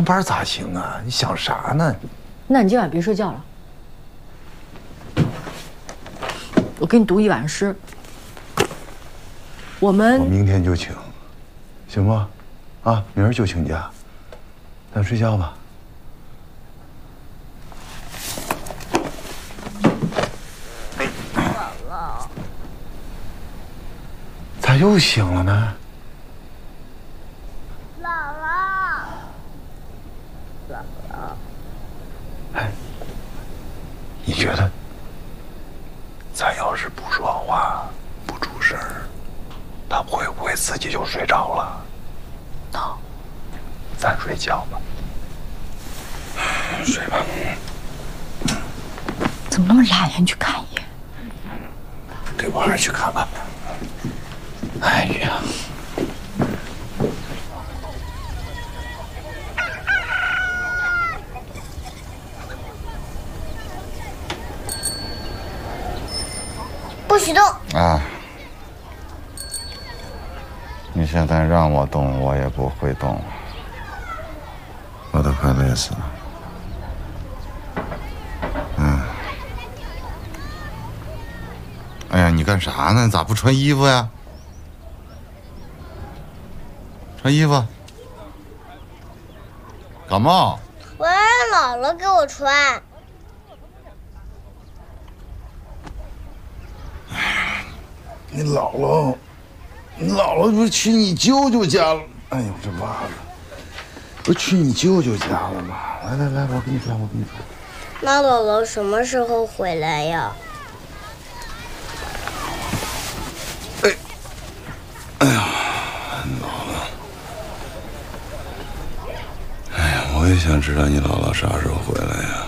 班咋行啊？你想啥呢？ 那你今晚别睡觉了，我给你读一晚上诗。我明天就请，行吗？啊，明儿就请假，咱睡觉吧。 晚了， 咋又醒了呢？ 姥姥，姥姥， 哎，你觉得，咱要是不说话，不出声儿，他会不会自己就睡着了？能，咱睡觉吧。睡吧。 怎么那么懒呀？你去看一眼。 给我儿去看看。哎呀。 不许动！ 啊！你现在让我动，我也不会动。我都快累死了。哎呀，你干啥呢？咋不穿衣服呀？穿衣服。感冒。 我让姥姥给我穿。 你姥姥不是去你舅舅家了？哎呦，这袜子，不是去你舅舅家了吗？来，我给你穿。 那姥姥什么时候回来呀？ 哎呀，姥姥，哎呀，我也想知道你姥姥啥时候回来呀。